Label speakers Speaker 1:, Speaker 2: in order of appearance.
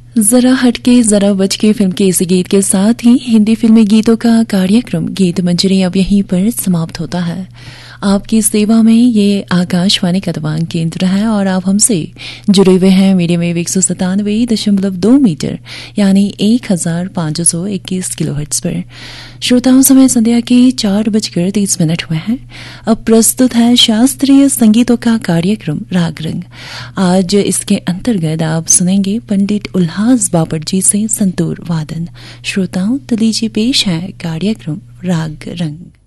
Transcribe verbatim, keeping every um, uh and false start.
Speaker 1: जरा हटके जरा बचके फिल्म के इसी गीत के साथ ही हिंदी फिल्मी गीतों का कार्यक्रम गीत मंजरी अब यहीं पर समाप्त होता है। आपकी सेवा में ये आकाशवाणी का दबांग केंद्र है और आप हमसे जुड़े हुए हैं मीडियम वेव एक सौ सतानवे दशमलव दो मीटर यानी एक हजार पांच सौ इक्कीस किलो हर्ट्ज पर। श्रोताओं, समय संध्या के चार बजकर तीस मिनट हुए हैं। अब प्रस्तुत है शास्त्रीय संगीतों का कार्यक्रम राग रंग। आज इसके अंतर्गत आप सुनेंगे पंडित उल्हास बापट जी से संतूर वादन। श्रोताओं, तो लीजिए पेश है कार्यक्रम राग रंग।